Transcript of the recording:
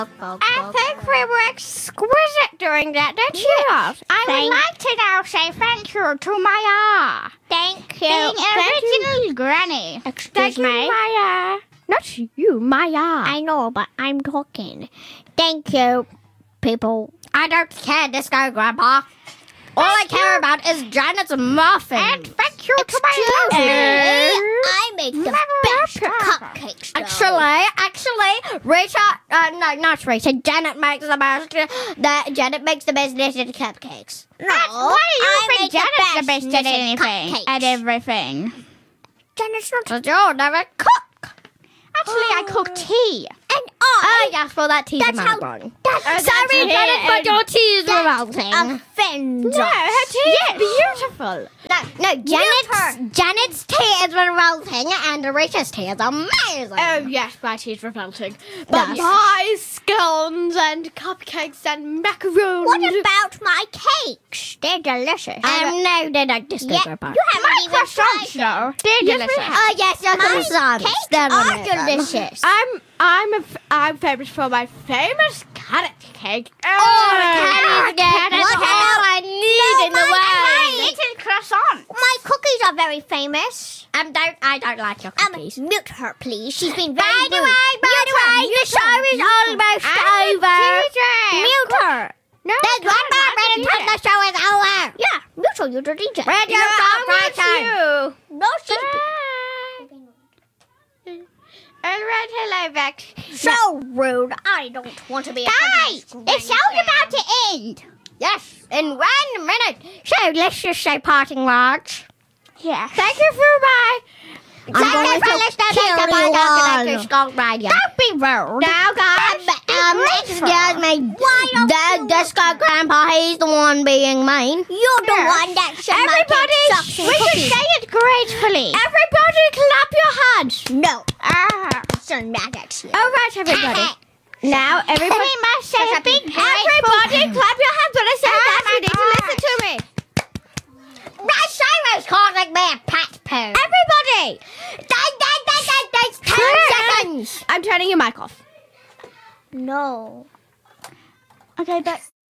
I think we were exquisite doing that, don't you? Yes, I would like to now say thank you to Maya. Thank you. Being original granny. Excuse me. Maya. Not you, Maya. I know, but I'm talking. Thank you, people. I don't care, Disco Grandpa. All I care about is Janet's muffin. And thank you to my I make the best cupcakes. Actually, Rita, no, not Rita. Janet makes the best. Janet makes the best knitted cupcakes. No, Why do you I think make Janet's the best at knitted anything? cupcakes. At everything. Janet's not. But you never cook. Actually, I cook tea. And Oh yes, well that tea's That's how- melting. Sorry, Janet, but your tea is melting. offends No, us. her tea is beautiful. No, Janet's tea is revolting and Rita's tea is amazing. Oh, yes, my tea's revolting. But Yes. my scones and cupcakes and macaroons. What about my cakes? They're delicious. No, they're not discover part. You haven't even tried them. No, they're delicious. Oh yes, your croissants. Cakes They're are amazing. delicious. I'm famous for my famous carrot cake. What all I need in the world. Little croissant. My cookies are very famous. I don't like your cookies. Mute her, please. She's been very By the rude. way, the show is almost over. Mute her. No, The grandma ready to the show is over. Yeah, mute her, you're the DJ. Radio stop right time. No, she's Alright, hello, Vex. so rude. I don't want to be a Guys, public the show's about to end. Yes, in 1 minute. So let's just say parting words. Yeah. Thank you for my. I'm going to kill you all. Radio. Don't be rude. Now, guys, excuse me. The Disco Grandpa, he's the one being mean. You're the one that should Everybody, We should say it gratefully. Everybody, clap your hands. No, Ah. so mad at you. All right, everybody. Now, everybody. We must say a big Everybody, clap your hands when I say that. You need to listen to me. That Cyrus calling me a pat poo. Everybody. 10 seconds. I'm turning your mic off. No. Okay, but